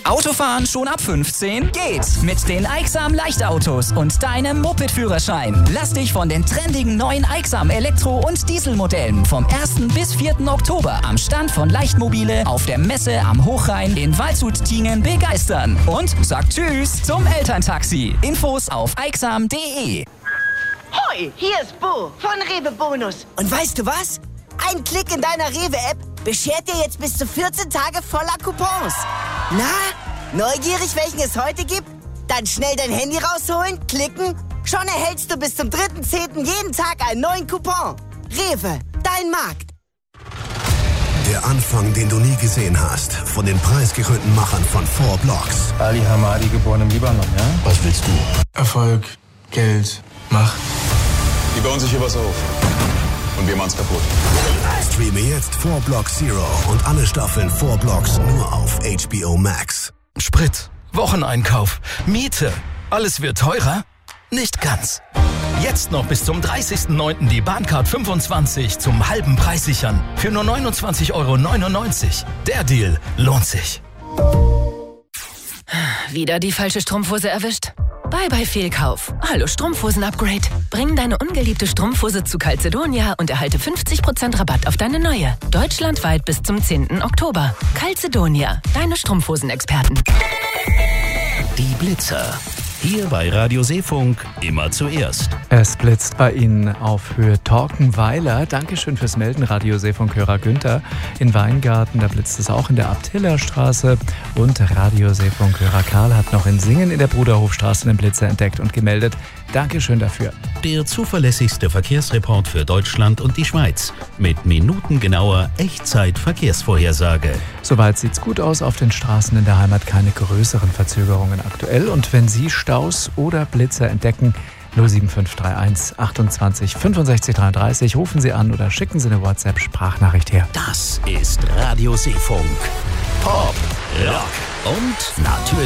Autofahren schon ab 15? Geht! Mit den Aixam Leichtautos und deinem Moped-Führerschein. Lass dich von den trendigen neuen Aixam Elektro- und Dieselmodellen vom 1. bis 4. Oktober am Stand von Leichtmobile auf der Messe am Hochrhein in Waldshut-Tiengen begeistern. Und sag Tschüss zum Elterntaxi. Infos auf aixam.de. Hoi, hier ist Bo von Rewe Bonus. Und weißt du was? Ein Klick in deiner Rewe-App beschert dir jetzt bis zu 14 Tage voller Coupons. Na, neugierig, welchen es heute gibt? Dann schnell dein Handy rausholen, klicken. Schon erhältst du bis zum 3.10. jeden Tag einen neuen Coupon. Rewe, dein Markt. Der Anfang, den du nie gesehen hast. Von den preisgekrönten Machern von 4 Blocks. Ali Hamadi, geboren im Libanon, ja? Was willst du? Erfolg, Geld, Macht. Die bauen sich hier was auf. Und wir machen's kaputt. Streame jetzt 4 Blocks Zero und alle Staffeln 4 Blocks nur auf HBO Max. Sprit, Wocheneinkauf, Miete. Alles wird teurer? Nicht ganz. Jetzt noch bis zum 30.09. die Bahncard 25 zum halben Preis sichern. Für nur 29,99 €. Der Deal lohnt sich. Wieder die falsche Strumpfhose erwischt? Bye bye Fehlkauf. Hallo Strumpfhosen-Upgrade. Bring deine ungeliebte Strumpfhose zu Calzedonia und erhalte 50% Rabatt auf deine neue. Deutschlandweit bis zum 10. Oktober. Calzedonia, deine Strumpfhosen-Experten. Die Blitzer. Hier bei Radio Seefunk immer zuerst. Es blitzt bei Ihnen auf Höhe Torkenweiler. Dankeschön fürs Melden, Radio Seefunk-Hörer Günther. In Weingarten, da blitzt es auch in der Abtillerstraße. Und Radio Seefunk-Hörer Karl hat noch in Singen in der Bruderhofstraße den Blitzer entdeckt und gemeldet. Dankeschön dafür. Der zuverlässigste Verkehrsreport für Deutschland und die Schweiz. Mit minutengenauer Echtzeit-Verkehrsvorhersage. Soweit sieht's gut aus. Auf den Straßen in der Heimat keine größeren Verzögerungen aktuell. Und wenn Sie Staus oder Blitzer entdecken, 07531 28 65 33. Rufen Sie an oder schicken Sie eine WhatsApp-Sprachnachricht her. Das ist Radio Seefunk. Pop, Rock und natürlich